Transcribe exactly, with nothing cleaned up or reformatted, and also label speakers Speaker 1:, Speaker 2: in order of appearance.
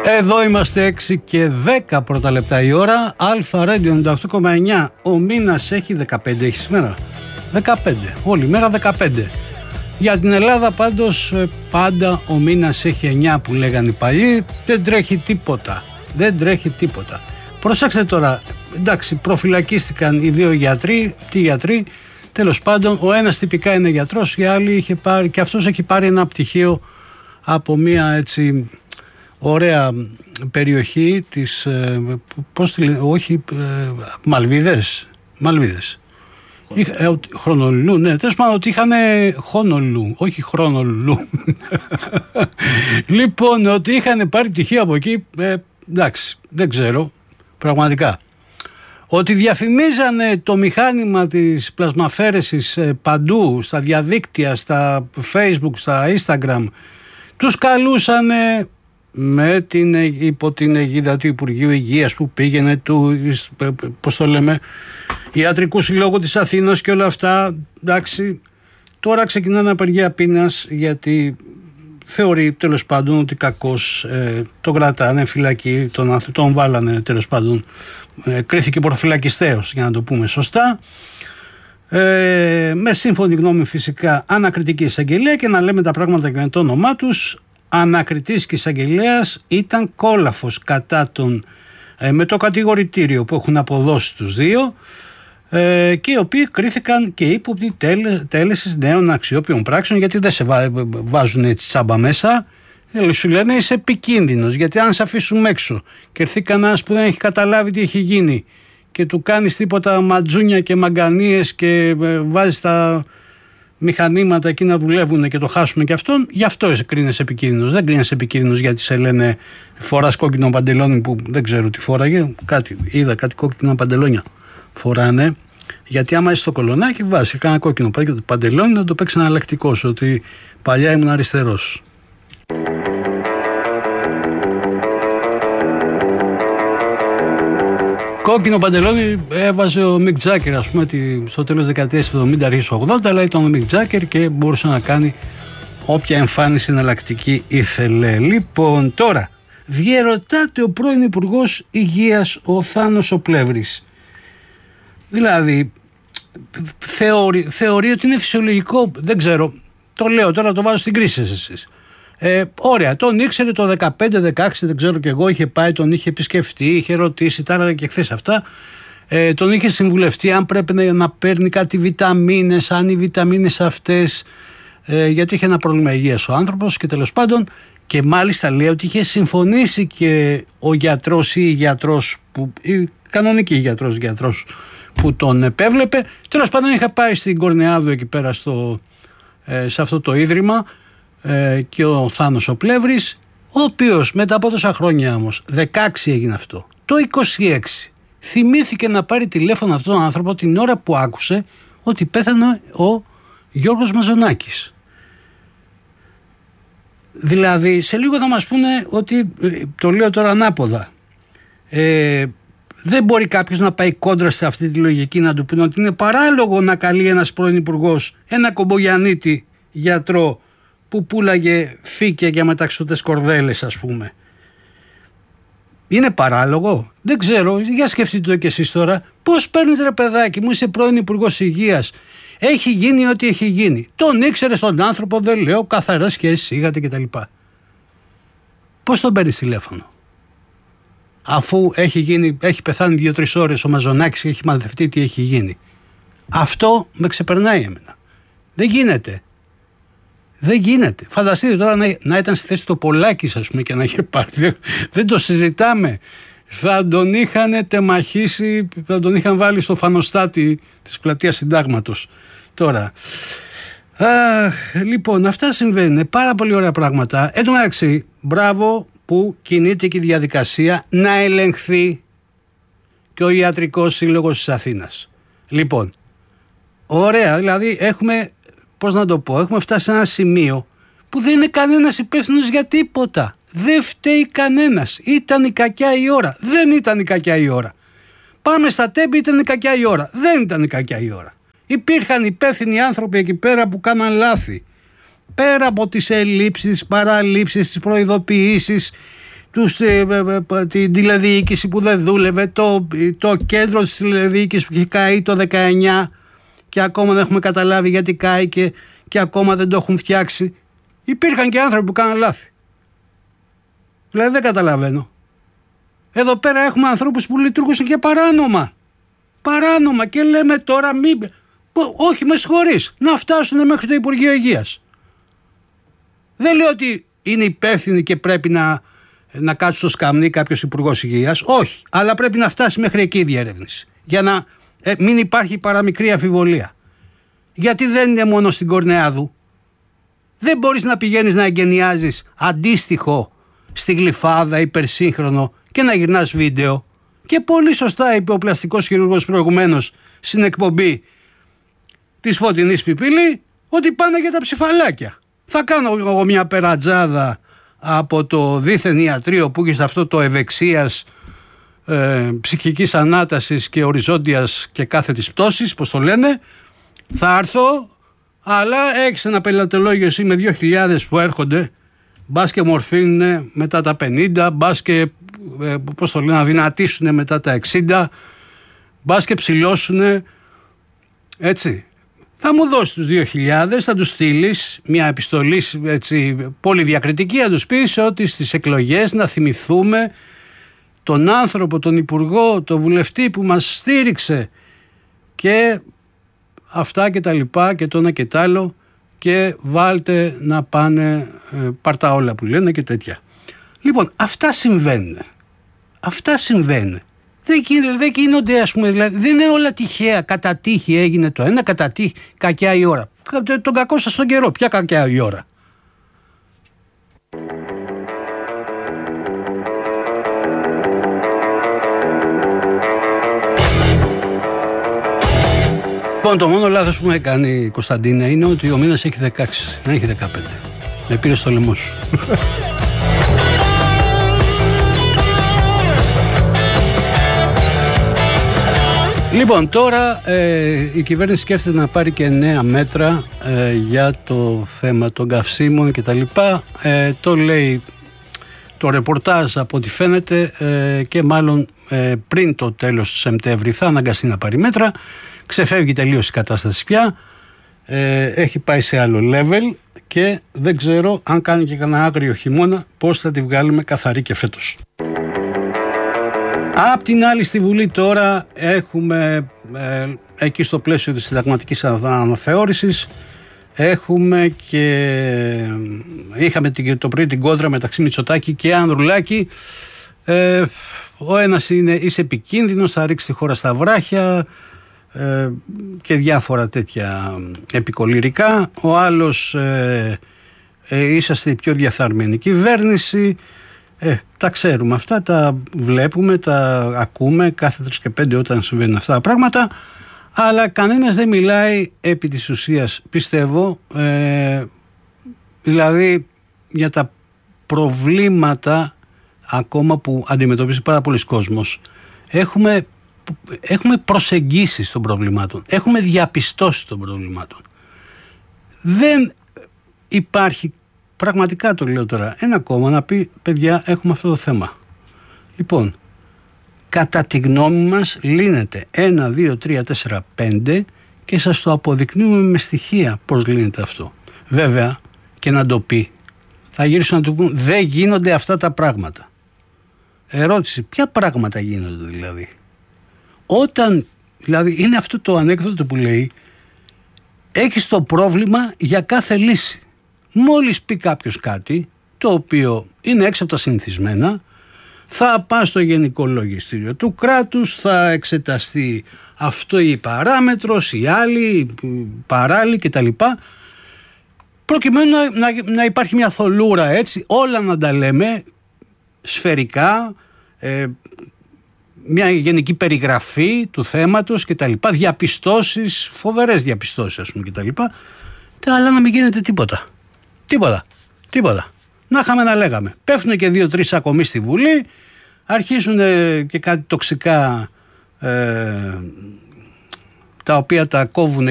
Speaker 1: Εδώ είμαστε έξι και δέκα πρώτα λεπτά η ώρα. Αλφα Radio ενενήντα οκτώ κόμμα εννιά. Ο μήνας έχει δεκαπέντε, έχει σήμερα δεκαπέντε, όλη μέρα δεκαπέντε. Για την Ελλάδα πάντως πάντα ο μήνας έχει εννιά που λέγανε οι παλιοί. Δεν τρέχει τίποτα, δεν τρέχει τίποτα. Προσέξτε τώρα, εντάξει, προφυλακίστηκαν οι δύο γιατροί. Τι γιατροί? Τέλος πάντων, ο ένας τυπικά είναι γιατρός, η άλλη είχε πάρει, και αυτός έχει πάρει ένα πτυχίο από μια έτσι ωραία περιοχή της, πώς τη λένε, όχι, Μαλβίδες, Μαλβίδες. Ε, Χρονολού, ναι, τέλος πάντων ότι είχαν Χόνολου, όχι Χρονολού. Λοιπόν, ότι είχαν πάρει πτυχίο από εκεί, ε, εντάξει, δεν ξέρω, πραγματικά. Ότι διαφημίζανε το μηχάνημα της πλασμαφέρεσης παντού, στα διαδίκτυα, στα Facebook, στα Instagram, τους καλούσανε με την, υπό την αιγίδα του Υπουργείου Υγείας που πήγαινε του, πώς το λέμε, Ιατρικού Συλλόγου της Αθήνας και όλα αυτά. Εντάξει, τώρα ξεκινάνε απεργία πείνας γιατί θεωρεί τέλος πάντων ότι κακώς ε, τον κρατάνε φυλακή, τον, τον βάλανε τέλος πάντων, ε, κρίθηκε προφυλακιστέως, για να το πούμε σωστά, ε, με σύμφωνη γνώμη φυσικά ανακριτική εισαγγελία, και να λέμε τα πράγματα και με το όνομά τους. Ανακριτής και εισαγγελέας ήταν κόλαφος κατά τον, ε, με το κατηγορητήριο που έχουν αποδώσει τους δύο, ε, και οι οποίοι κρίθηκαν και ύποπτοι τέλε, τέλεσης νέων αξιόπιων πράξεων, γιατί δεν σε βά, βάζουν έτσι τσάμπα μέσα. Ε, σου λένε είσαι επικίνδυνος, γιατί αν σε αφήσουν έξω και έρθει κανένας που δεν έχει καταλάβει τι έχει γίνει και του κάνεις τίποτα ματζούνια και μαγκανίες και ε, βάζεις τα μηχανήματα εκεί να δουλεύουν και το χάσουμε και αυτόν, γι' αυτό κρίνεσαι επικίνδυνος. Δεν κρίνεσαι επικίνδυνος γιατί σε λένε φοράς κόκκινο παντελόνι που δεν ξέρω τι φόραγε. Κάτι, είδα κάτι κόκκινα παντελόνια φοράνε. Γιατί άμα είσαι στο κολονάκι, βάζει κάνα κόκκινο παντελόνι να το παίξει εναλλακτικός, ότι παλιά ήμουν αριστερός. Κόκκινο παντελόνι έβαζε ο Μικ Τζάκερ, ας πούμε, στο τέλος δεκαετίας εβδομήντα, αρχές ογδόντα, αλλά ήταν ο Μικ Τζάκερ και μπορούσε να κάνει όποια εμφάνιση εναλλακτική ήθελε. Λοιπόν, τώρα, διερωτάται ο πρώην Υπουργός Υγείας, ο Θάνος ο Πλεύρης. Δηλαδή, θεωρεί, θεωρεί ότι είναι φυσιολογικό, δεν ξέρω, το λέω τώρα, το βάζω στην κρίση εσείς. Ε, ωραία, τον ήξερε το δεκαπέντε δεκαέξι, δεν ξέρω κι εγώ, είχε πάει, τον είχε επισκεφτεί, είχε ρωτήσει, τα έλεγα και χθες αυτά, ε, τον είχε συμβουλευτεί αν πρέπει να, να παίρνει κάτι βιταμίνες, αν οι βιταμίνες αυτές, ε, γιατί είχε ένα πρόβλημα υγείας ο άνθρωπος, και τέλος πάντων, και μάλιστα λέει ότι είχε συμφωνήσει και ο γιατρός ή η γιατρός, που, η κανονική γιατρός, γιατρός που τον επέβλεπε. Τέλος πάντων, είχα πάει στην Κορνεάδου εκεί πέρα στο, ε, σε αυτό το ίδρυμα, και ο Θάνος ο Πλεύρης, ο οποίος μετά από τόσα χρόνια, όμως δεκαέξι έγινε αυτό, το είκοσι έξι θυμήθηκε να πάρει τηλέφωνο αυτόν τον άνθρωπο την ώρα που άκουσε ότι πέθανε ο Γιώργος Μαζονάκης. Δηλαδή σε λίγο θα μας πούνε ότι, το λέω τώρα ανάποδα, ε, δεν μπορεί κάποιος να πάει κόντρα σε αυτή τη λογική, να του πούνε ότι είναι παράλογο να καλεί ένας πρώην υπουργός ένα κομπογιανίτη γιατρό που πουλάγε φύκια για μεταξωτές κορδέλες, ας πούμε. Είναι παράλογο? Δεν ξέρω, για σκεφτείτε το κι εσείς τώρα. Πώς παίρνεις, ρε παιδάκι μου, είσαι πρώην Υπουργός Υγείας, έχει γίνει ό,τι έχει γίνει, τον ήξερες τον άνθρωπο, δεν λέω, καθαρές σχέσεις είχατε κτλ. Πώς τον παίρνεις τηλέφωνο, αφού έχει, γίνει, έχει πεθάνει δύο-τρεις ώρες ο Μαζονάκης και έχει μαθευτεί τι έχει γίνει? Αυτό με ξεπερνάει εμένα. Δεν γίνεται. Δεν γίνεται. Φανταστείτε τώρα να, να ήταν στη θέση το Πολάκης, ας πούμε, και να είχε πάρει. Δεν, δεν το συζητάμε. Θα τον είχαν τεμαχίσει, θα τον είχαν βάλει στο φανοστάτη της πλατείας Συντάγματος. Τώρα. Αχ, λοιπόν, αυτά συμβαίνουν. Πάρα πολύ ωραία πράγματα. Εν τω μεταξύ, μπράβο που κινείται και η διαδικασία να ελεγχθεί και ο Ιατρικός Σύλλογος της Αθήνας. Λοιπόν, ωραία, δηλαδή έχουμε, πώς να το πω, έχουμε φτάσει σε ένα σημείο που δεν είναι κανένας υπεύθυνος για τίποτα. Δεν φταίει κανένας. Ήταν η κακιά η ώρα. Δεν ήταν η κακιά η ώρα. Πάμε στα Τέμπη, ήταν η κακιά η ώρα. Δεν ήταν η κακιά η ώρα. Υπήρχαν υπεύθυνοι άνθρωποι εκεί πέρα που κάναν λάθη. Πέρα από τις ελλείψεις, τις παραλήψεις, τις προειδοποιήσεις, τους, ε, ε, την τηλεδιοίκηση που δεν δούλευε, το, το κέντρο της τηλεδιοίκησης που είχε καεί το δεκαεννιά και ακόμα δεν έχουμε καταλάβει γιατί κάηκε και ακόμα δεν το έχουν φτιάξει. Υπήρχαν και άνθρωποι που κάναν λάθη. Δηλαδή δεν καταλαβαίνω. Εδώ πέρα έχουμε ανθρώπους που λειτουργούσαν και παράνομα. Παράνομα και λέμε τώρα μην... Όχι, με συγχωρείς, να φτάσουν μέχρι το Υπουργείο Υγείας. Δεν λέω ότι είναι υπεύθυνοι και πρέπει να, να κάτσει στο σκαμνί κάποιος Υπουργός Υγείας. Όχι, αλλά πρέπει να φτάσει μέχρι εκεί η διερεύνηση. Για να ε, μην υπάρχει παραμικρή αμφιβολία. Γιατί δεν είναι μόνο στην Κορνεάδου. Δεν μπορείς να πηγαίνεις να εγκαινιάζεις αντίστοιχο στη Γλυφάδα, υπερσύγχρονο και να γυρνάς βίντεο. Και πολύ σωστά είπε ο πλαστικός χειρουργός προηγουμένως στην εκπομπή της Φωτεινής Πιπίλη ότι πάνε για τα ψηφαλάκια. Θα κάνω εγώ μια περατζάδα από το δίθεν ιατρείο που έχει σε αυτό το ευεξίας ε, ψυχικής ανάτασης και οριζόντιας και κάθετης πτώσης, πώς το λένε. Θα έρθω, αλλά έχεις ένα πελατολόγιο εσύ με δύο χιλιάδες που έρχονται, μπας και μορφύνουν μετά τα πενήντα, μπας και ε, πώς το λένε, να δυνατήσουν μετά τα εξήντα, μπας και ψηλώσουν, έτσι. Θα μου δώσεις τους δύο χιλιάδες, θα τους στείλεις μια επιστολή έτσι, πολυδιακριτική, να τους πεις ότι στις εκλογές να θυμηθούμε τον άνθρωπο, τον υπουργό, τον βουλευτή που μας στήριξε και αυτά και τα λοιπά και το ένα και τ' άλλο και βάλτε να πάνε ε, πάρτα όλα που λένε και τέτοια. Λοιπόν, αυτά συμβαίνουν. Αυτά συμβαίνουν. Δεν γίνονται, δεν γίνονται, ας πούμε, δηλαδή, δεν είναι όλα τυχαία. Κατά τύχη έγινε το ένα, κατά τύχη κακιά η ώρα. Τον κακό σας τον καιρό. Ποια κακιά η ώρα. Λοιπόν, το μόνο λάθος που μου έκανε η Κωνσταντίνα είναι ότι ο μήνας έχει δεκαέξι, δεν έχει δεκαπέντε. Με πήρε στο λαιμό σου. Λοιπόν, τώρα ε, η κυβέρνηση σκέφτεται να πάρει και νέα μέτρα ε, για το θέμα των καυσίμων και τα λοιπά. Ε, το λέει το ρεπορτάζ από ό,τι φαίνεται ε, και μάλλον ε, πριν το τέλος του Σεπτέμβρη θα αναγκαστεί να πάρει μέτρα. Ξεφεύγει τελείως η κατάσταση πια. Ε, έχει πάει σε άλλο level και δεν ξέρω αν κάνει και κανένα άγριο χειμώνα πώς θα τη βγάλουμε καθαρή και φέτος. Απ' την άλλη στη Βουλή τώρα έχουμε ε, εκεί στο πλαίσιο της συνταγματικής αναθεώρησης έχουμε και είχαμε το πρωί την κόντρα μεταξύ Μητσοτάκη και Ανδρουλάκη. Ε, ο ένας είναι είσαι επικίνδυνος, θα ρίξει τη χώρα στα βράχια ε, και διάφορα τέτοια επικολυρικά. Ο άλλος ε, ε, είσαστε η πιο διαθαρμένη κυβέρνηση. Ε, τα ξέρουμε αυτά, τα βλέπουμε, τα ακούμε κάθε τρεις και πέντε όταν συμβαίνουν αυτά τα πράγματα, αλλά κανένας δεν μιλάει επί της ουσίας, πιστεύω, ε, δηλαδή για τα προβλήματα ακόμα που αντιμετωπίζει πάρα πολλοί κόσμος. Έχουμε, έχουμε προσεγγίσεις των προβλημάτων, έχουμε διαπιστώσει των προβλημάτων. Δεν υπάρχει, πραγματικά το λέω τώρα, ένα κόμμα να πει παιδιά έχουμε αυτό το θέμα. Λοιπόν, κατά τη γνώμη μας λύνεται ένα, δύο, τρία, τέσσερα, πέντε και σας το αποδεικνύουμε με στοιχεία πώς λύνεται αυτό. Βέβαια και να το πει, θα γυρίσουν να του πούν δεν γίνονται αυτά τα πράγματα. Ερώτηση, ποια πράγματα γίνονται δηλαδή? Όταν, δηλαδή είναι αυτό το ανέκδοτο που λέει έχεις το πρόβλημα για κάθε λύση. Μόλις πει κάποιος κάτι το οποίο είναι έξω από τα συνηθισμένα, θα πάει στο Γενικό Λογιστήριο του κράτους, θα εξεταστεί αυτό η παράμετρος, η άλλη, η παράλληλη κτλ. Προκειμένου να, να, να υπάρχει μια θολούρα, έτσι, όλα να τα λέμε σφαιρικά, ε, μια γενική περιγραφή του θέματος κτλ. Διαπιστώσεις, φοβερές διαπιστώσεις ας πούμε κτλ. Αλλά να μην γίνεται τίποτα. Τίποτα. Τίποτα. Να είχαμε να λέγαμε. Πέφτουν και δύο-τρεις ακομοί στη Βουλή, αρχίζουν και κάτι τοξικά ε, τα οποία τα κόβουν